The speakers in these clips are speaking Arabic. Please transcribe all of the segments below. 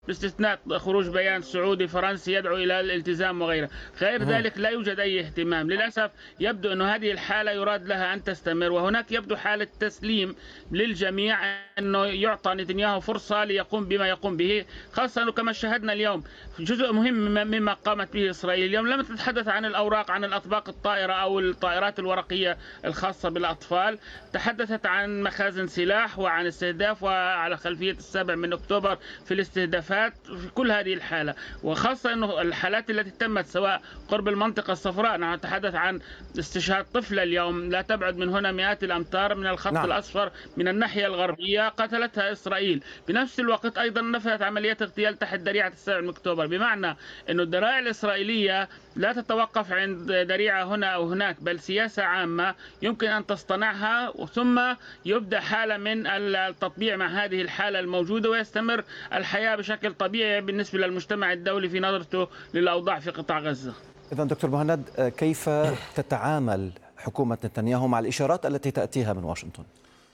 باستثناء خروج بيان سعودي فرنسي يدعو إلى الالتزام وغيره. غير ذلك لا يوجد أي اهتمام. للأسف يبدو أن هذه الحالة يراد لها أن تستمر، وهناك يبدو حالة تسليم للجميع أنه يعطى نتنياهو فرصة ليقوم بما يقوم به، خاصة أنه كما شاهدنا اليوم جزء مهم مما قامت به إسرائيل اليوم لم تتحدث عن الأوراق، عن الأطباق الطائرة أو الطائرات الورقية الخاصة بالأطفال، تحدثت عن مخازن سلاح وعن استهداف وعلى خلفية 7 أكتوبر في الاستهدافات في كل هذه الحالة، وخاصة أنه الحالات التي تمت سواء قرب المنطقة الصفراء. نحن نتحدث عن استشهاد طفلة اليوم لا تبعد من هنا مئات الأمتار من الخط الأصفر من الناحية الغربية قتلتها إسرائيل. بنفس الوقت أيضا نفذت عمليات اغتيال تحت ذريعة 7 أكتوبر، بمعنى أن الذرائع الإسرائيلية لا تتوقف عند ذريعة هنا أو هناك، بل سياسة عامة يمكن أن تصطنعها ثم يبدأ حالة من التطبيع مع هذه الحالة الموجودة، ويستمر الحياة بشكل طبيعي بالنسبة للمجتمع الدولي في نظرته للأوضاع في قطاع غزة. إذن دكتور مهند، كيف تتعامل حكومة نتنياهو مع الإشارات التي تأتيها من واشنطن؟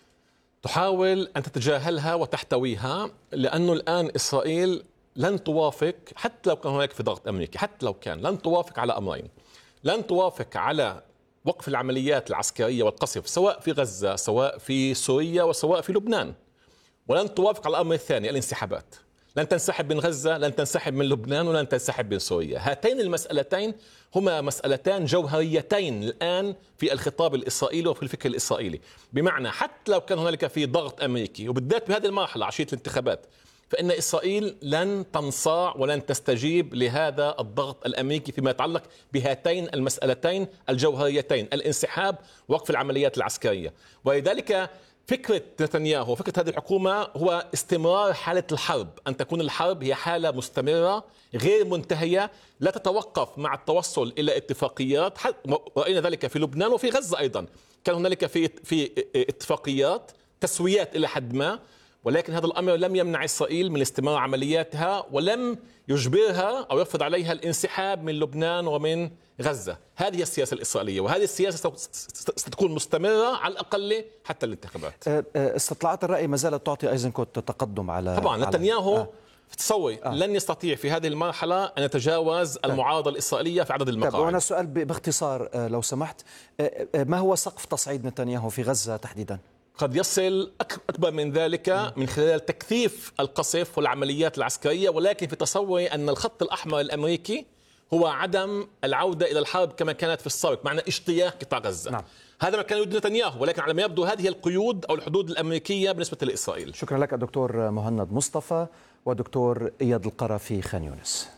تحاول أن تتجاهلها وتحتويها، لأنه الآن إسرائيل لن توافق، حتى لو كان هناك في ضغط أمريكي، حتى لو كان لن توافق على أمرين: لن توافق على وقف العمليات العسكرية والقصف سواء في غزة سواء في سوريا وسواء في لبنان، ولن توافق على الأمر الثاني الانسحابات. لن تنسحب من غزة، لن تنسحب من لبنان، ولن تنسحب من سوريا. هاتين المسألتين هما مسألتان جوهريتين الآن في الخطاب الإسرائيلي وفي الفكر الإسرائيلي، بمعنى حتى لو كان هنالك في ضغط أمريكي، وبالذات بهذه المرحلة عشية الانتخابات، فإن إسرائيل لن تنصاع ولن تستجيب لهذا الضغط الأمريكي فيما يتعلق بهاتين المسألتين الجوهريتين: الانسحاب ووقف العمليات العسكرية. ولذلك فكرة نتنياهو وفكرة هذه الحكومة هو استمرار حالة الحرب، أن تكون الحرب هي حالة مستمرة غير منتهية لا تتوقف مع التوصل إلى اتفاقيات. رأينا ذلك في لبنان وفي غزة أيضا، كان هنالك في اتفاقيات تسويات إلى حد ما، ولكن هذا الأمر لم يمنع إسرائيل من استمرار عملياتها ولم يجبرها أو يفرض عليها الانسحاب من لبنان ومن غزة. هذه السياسة الإسرائيلية، وهذه السياسة ستكون مستمرة على الأقل حتى الانتخابات. استطلاعات الرأي ما زالت تعطي أيزنكوت تقدم على طبعا نتنياهو تصوي لن يستطيع في هذه المرحلة أن يتجاوز المعارضة الإسرائيلية في عدد المقاعد. وأنا السؤال باختصار لو سمحت، ما هو سقف تصعيد نتنياهو في غزة تحديدا؟ قد يصل أكبر من ذلك من خلال تكثيف القصف والعمليات العسكرية، ولكن في تصوري أن الخط الأحمر الأمريكي هو عدم العودة إلى الحرب كما كانت في السابق، معنى اجتياح قطاع غزة. نعم. هذا ما كان يريد نتنياهو، ولكن على ما يبدو هذه القيود أو الحدود الأمريكية بالنسبة لإسرائيل. شكرا لك الدكتور مهند مصطفى ودكتور إياد القرى في خان يونس.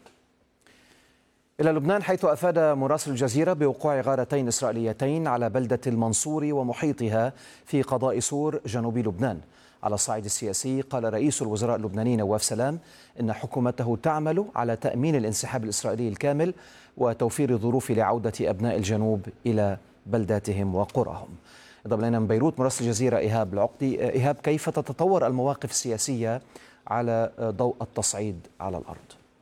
إلى لبنان، حيث أفاد مراسل الجزيرة بوقوع غارتين إسرائيليتين على بلدة المنصور ومحيطها في قضاء سور جنوب لبنان. على الصعيد السياسي، قال رئيس الوزراء اللبناني نواف سلام إن حكومته تعمل على تأمين الانسحاب الإسرائيلي الكامل وتوفير الظروف لعودة أبناء الجنوب إلى بلداتهم وقراهم. انضم إلينا من بيروت مراسل الجزيرة إيهاب العقدي. إيهاب، كيف تتطور المواقف السياسية على ضوء التصعيد على الأرض؟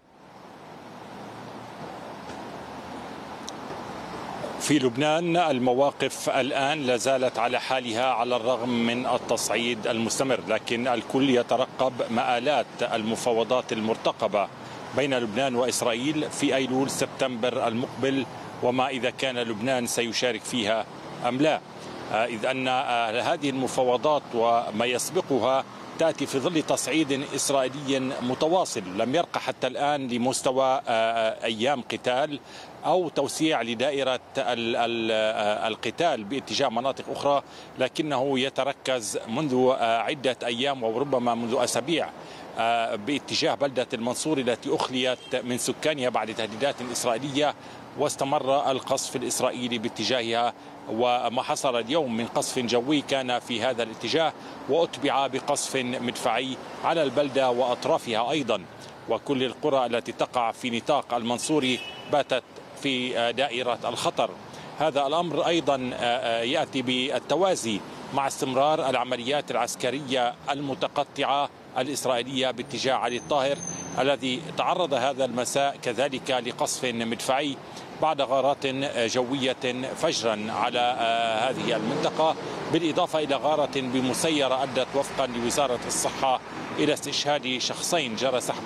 في لبنان المواقف الآن لا زالت على حالها على الرغم من التصعيد المستمر، لكن الكل يترقب مآلات المفاوضات المرتقبة بين لبنان وإسرائيل في أيلول سبتمبر المقبل، وما إذا كان لبنان سيشارك فيها أم لا، إذ أن هذه المفاوضات وما يسبقها تأتي في ظل تصعيد إسرائيلي متواصل لم يرقى حتى الآن لمستوى أيام قتال أو توسيع لدائرة القتال باتجاه مناطق أخرى، لكنه يتركز منذ عدة أيام وربما منذ أسابيع باتجاه بلدة المنصور التي أخليت من سكانها بعد تهديدات إسرائيلية، واستمر القصف الإسرائيلي باتجاهها. وما حصل اليوم من قصف جوي كان في هذا الاتجاه، وأتبع بقصف مدفعي على البلدة وأطرافها أيضا، وكل القرى التي تقع في نطاق المنصوري باتت في دائرة الخطر. هذا الأمر أيضا يأتي بالتوازي مع استمرار العمليات العسكرية المتقطعة الإسرائيلية باتجاه علي الطاهر الذي تعرض هذا المساء كذلك لقصف مدفعي بعد غارات جوية فجرا على هذه المنطقة، بالإضافة إلى غارة بمسيرة أدت وفقا لوزارة الصحة إلى استشهاد شخصين جرى سحب